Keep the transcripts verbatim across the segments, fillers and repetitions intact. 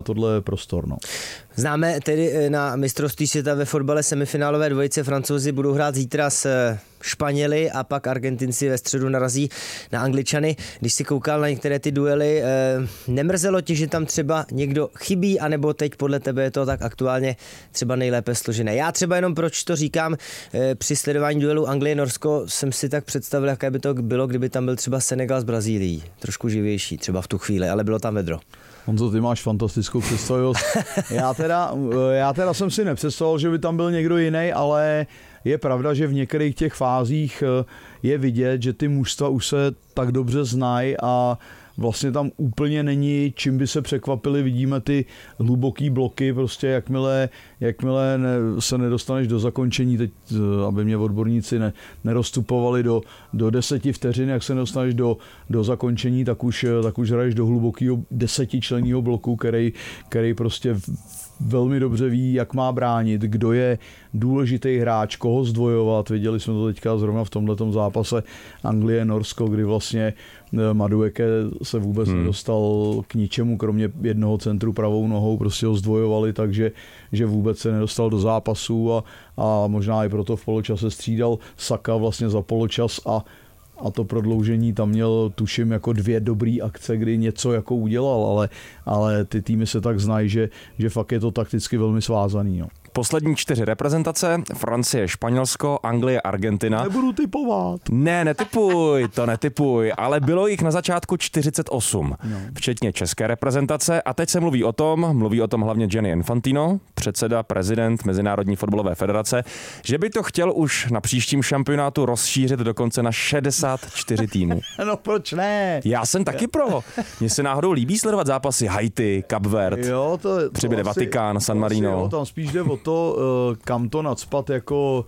tohle prostor. No. Známe tedy na mistrovství světa ve fotbale semifinálové dvojice. Francouzi budou hrát zítra s Španěli a pak Argentinci ve středu narazí na Angličany. Když si koukal na některé ty duely, nemrzelo ti, že tam třeba někdo chybí, anebo teď podle tebe je to tak aktuálně třeba nejlépe složené? Já třeba jenom proč to říkám, při sledování duelu Anglie-Norsko jsem si tak představil, jaké by to bylo, kdyby tam byl třeba Senegal s Brazílií. Trošku živější třeba v tu chvíli, ale bylo tam vedro. Honzo, ty máš fantastickou představivost. Já teda, já teda jsem si nepředstavoval, že by tam byl někdo jiný, ale je pravda, že v některých těch fázích je vidět, že ty mužstva už se tak dobře znají a vlastně tam úplně není, čím by se překvapili. Vidíme ty hluboký bloky, prostě jakmile, jakmile ne, se nedostaneš do zakončení, teď, aby mě odborníci ne, nerozstupovali do, do deseti vteřin, jak se nedostaneš do, do zakončení, tak už, tak už hraješ do hlubokého desetičlenného bloku, který, který prostě velmi dobře ví, jak má bránit, kdo je důležitý hráč, koho zdvojovat. Viděli jsme to teďka zrovna v tomhletom zápase Anglie-Norsko, kdy vlastně Madueke se vůbec hmm. nedostal k ničemu, kromě jednoho centru pravou nohou, prostě ho zdvojovali, takže že vůbec se nedostal do zápasu a, a možná i proto v poločase střídal Saka vlastně za poločas a A to prodloužení tam měl, tuším, jako dvě dobrý akce, kdy něco jako udělal, ale, ale ty týmy se tak znají, že, že fakt je to takticky velmi svázaný. No. Poslední čtyři reprezentace, Francie, Španělsko, Anglie, Argentina. Nebudu typovat. Ne, netypuj, to netypuj, ale bylo jich na začátku čtyřicet osm, no. Včetně české reprezentace a teď se mluví o tom, mluví o tom hlavně Gianni Infantino, předseda, prezident Mezinárodní fotbalové federace, že by to chtěl už na příštím šampionátu rozšířit dokonce na šedesát čtyři týmů. No proč ne? Já jsem taky pro. Mně se náhodou líbí sledovat zápasy Haiti, Kapverd, jo, to, to přibyde asi, Vatikán, San Marino. Asi, jo, tam spíš jde o to, kam to nacpat, jako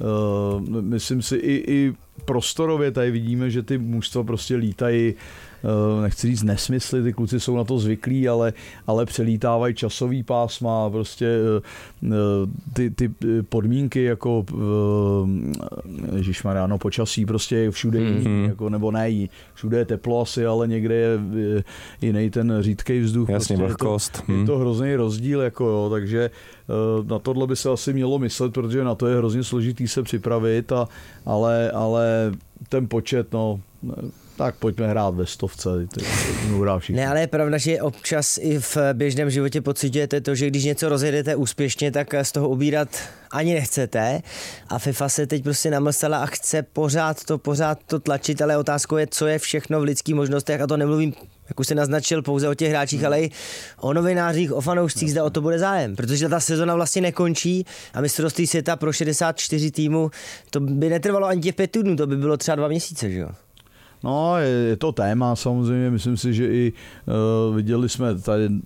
myslím si i, i prostorově tady vidíme, že ty mužstva prostě lítají, nechci říct nesmysly, ty kluci jsou na to zvyklí, ale, ale přelítávají časový pásma, prostě ty, ty podmínky jako ježišmarja, no počasí prostě je všude jiný, mm-hmm. jako, nebo ne, všude je teplo asi, ale někde je jiný ten řídkej vzduch. Jasně, prostě vlhkost. Je to, hmm. je to hrozný rozdíl, jako jo, takže na tohle by se asi mělo myslet, protože na to je hrozně složitý se připravit, a, ale, ale ten počet, no, tak pojďme hrát ve stovce. Ne, ale je pravda, že občas i v běžném životě pociťujete to, že když něco rozjedete úspěšně, tak z toho ubírat ani nechcete. A FIFA se teď prostě namlsala a chce pořád to, pořád to tlačit, ale otázkou je, co je všechno v lidských možnostech, a to nemluvím, jak už se naznačil, pouze o těch hráčích, ale i o novinářích, o fanoušcích, zda o to bude zájem. Protože ta sezona vlastně nekončí a mistrovství světa pro šedesát čtyři týmů, to by netrvalo ani těch pět týdnů, to by bylo třeba dva měsíce, že jo? No, je, je to téma samozřejmě, myslím si, že i uh, viděli jsme tady uh,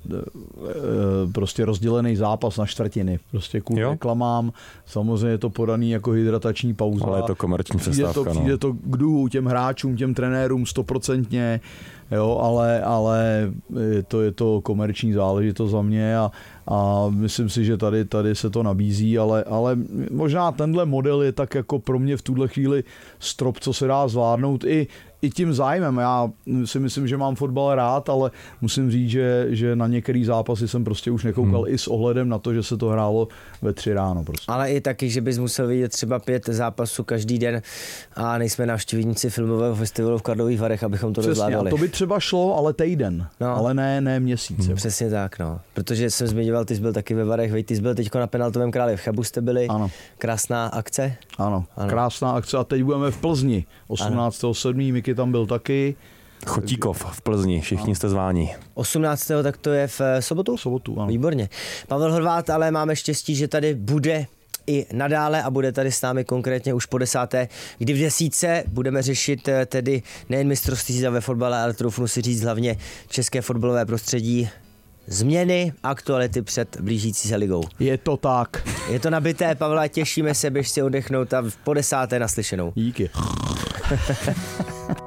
prostě rozdělený zápas na čtvrtiny, prostě kvůli reklamám, samozřejmě je to podaný jako hydratační pauza. Ale je to komerční přestávka. Přijde to, přijde to k duhu těm hráčům, těm trenérům stoprocentně, jo, ale, ale je, to, je to komerční záležitost za mě a, a myslím si, že tady, tady se to nabízí, ale, ale možná tenhle model je tak jako pro mě v tuhle chvíli strop, co se dá zvládnout i i tím zájmem. Já si myslím, že mám fotbal rád, ale musím říct, že, že na některý zápasy jsem prostě už nekoukal hmm. i s ohledem na to, že se to hrálo ve tři ráno. Prostě. Ale i taky, že bys musel vidět třeba pět zápasů každý den a nejsme návštěvníci filmového festivalu v Karlových Varech, abychom to rozvládali. To by třeba šlo, ale týden, no. ale ne, ne měsíc. Hmm. Přesně tak, no. Protože jsem zmiňoval, ty jsi byl taky ve Varech, vej, ty jsi byl teďko na penaltovém Králi v Chebu, jste byli. Ano. Krásná akce. Ano, ano, krásná akce a teď budeme v Plzni. osmnáctého sedmého Miky tam byl taky. Chotíkov v Plzni, všichni jste zváni. osmnáctého tak to je v sobotu? V sobotu, ano. Výborně. Pavel Horváth, ale máme štěstí, že tady bude i nadále a bude tady s námi konkrétně už po desáté, kdy v desítce budeme řešit tedy nejen mistrovství světa ve fotbale, ale troufnu si říct hlavně české fotbalové prostředí, změny, aktuality před blížící se ligou. Je to tak. Je to nabité, Pavla, těšíme se, běž si oddechnout a po desáté naslyšenou. Díky.